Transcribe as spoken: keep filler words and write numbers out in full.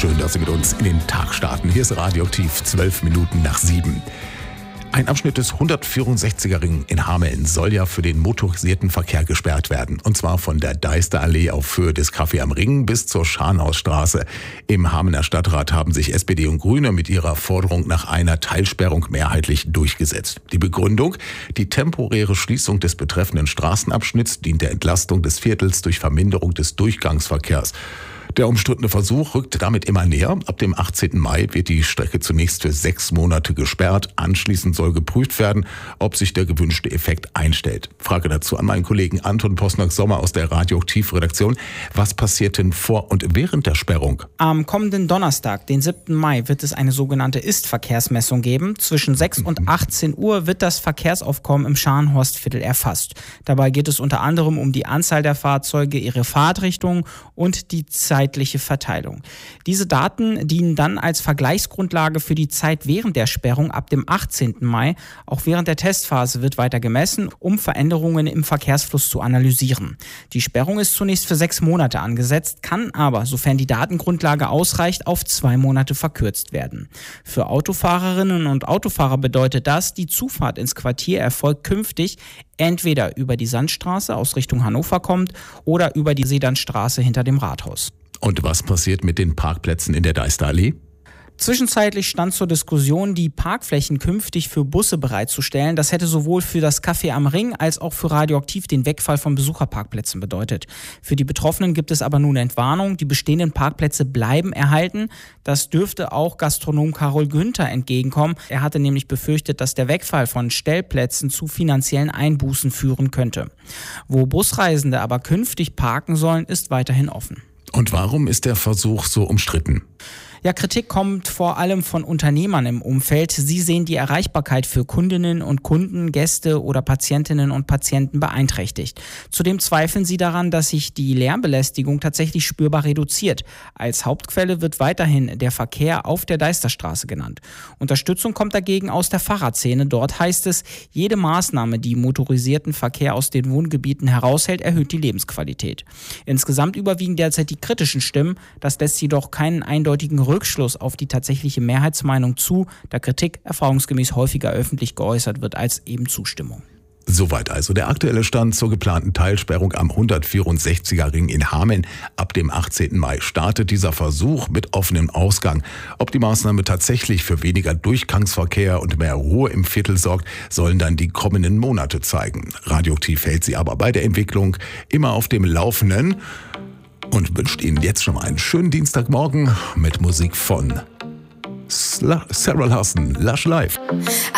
Schön, dass Sie mit uns in den Tag starten. Hier ist Radioaktiv, zwölf Minuten nach sieben. Ein Abschnitt des hundertvierundsechziger Ring in Hameln soll ja für den motorisierten Verkehr gesperrt werden. Und zwar von der Deisterallee auf Höhe des Café am Ring bis zur Scharnhausstraße. Im Hamelner Stadtrat haben sich S P D und Grüne mit ihrer Forderung nach einer Teilsperrung mehrheitlich durchgesetzt. Die Begründung: Die temporäre Schließung des betreffenden Straßenabschnitts dient der Entlastung des Viertels durch Verminderung des Durchgangsverkehrs. Der umstrittene Versuch rückt damit immer näher. Ab dem achtzehnten Mai wird die Strecke zunächst für sechs Monate gesperrt. Anschließend soll geprüft werden, ob sich der gewünschte Effekt einstellt. Frage dazu an meinen Kollegen Anton Posnack-Sommer aus der Radioaktiv-Redaktion. Was passiert denn vor und während der Sperrung? Am kommenden Donnerstag, den siebten Mai, wird es eine sogenannte Ist-Verkehrsmessung geben. Zwischen sechs und achtzehn Uhr wird das Verkehrsaufkommen im Scharnhorstviertel erfasst. Dabei geht es unter anderem um die Anzahl der Fahrzeuge, ihre Fahrtrichtung und die Zeit zeitliche Verteilung. Diese Daten dienen dann als Vergleichsgrundlage für die Zeit während der Sperrung ab dem achtzehnten Mai. Auch während der Testphase wird weiter gemessen, um Veränderungen im Verkehrsfluss zu analysieren. Die Sperrung ist zunächst für sechs Monate angesetzt, kann aber, sofern die Datengrundlage ausreicht, auf zwei Monate verkürzt werden. Für Autofahrerinnen und Autofahrer bedeutet das, die Zufahrt ins Quartier erfolgt künftig entweder über die Sandstraße aus Richtung Hannover kommt oder über die Sedernstraße hinter dem Rathaus. Und was passiert mit den Parkplätzen in der Deisterallee? Zwischenzeitlich stand zur Diskussion, die Parkflächen künftig für Busse bereitzustellen. Das hätte sowohl für das Café am Ring als auch für Radioaktiv den Wegfall von Besucherparkplätzen bedeutet. Für die Betroffenen gibt es aber nun Entwarnung. Die bestehenden Parkplätze bleiben erhalten. Das dürfte auch Gastronom Karol Günther entgegenkommen. Er hatte nämlich befürchtet, dass der Wegfall von Stellplätzen zu finanziellen Einbußen führen könnte. Wo Busreisende aber künftig parken sollen, ist weiterhin offen. Und warum ist der Versuch so umstritten? Ja, Kritik kommt vor allem von Unternehmern im Umfeld. Sie sehen die Erreichbarkeit für Kundinnen und Kunden, Gäste oder Patientinnen und Patienten beeinträchtigt. Zudem zweifeln sie daran, dass sich die Lärmbelästigung tatsächlich spürbar reduziert. Als Hauptquelle wird weiterhin der Verkehr auf der Deisterstraße genannt. Unterstützung kommt dagegen aus der Fahrradszene. Dort heißt es, jede Maßnahme, die motorisierten Verkehr aus den Wohngebieten heraushält, erhöht die Lebensqualität. Insgesamt überwiegen derzeit die kritischen Stimmen. Das lässt jedoch keinen eindeutigen Rückschluss auf die tatsächliche Mehrheitsmeinung zu, da Kritik erfahrungsgemäß häufiger öffentlich geäußert wird als eben Zustimmung. Soweit also der aktuelle Stand zur geplanten Teilsperrung am hundertvierundsechziger Ring in Hameln. Ab dem achtzehnten Mai startet dieser Versuch mit offenem Ausgang. Ob die Maßnahme tatsächlich für weniger Durchgangsverkehr und mehr Ruhe im Viertel sorgt, sollen dann die kommenden Monate zeigen. Radioaktiv hält sie aber bei der Entwicklung immer auf dem Laufenden und wünscht Ihnen jetzt schon mal einen schönen Dienstagmorgen mit Musik von Sarah Larson, Lush Life.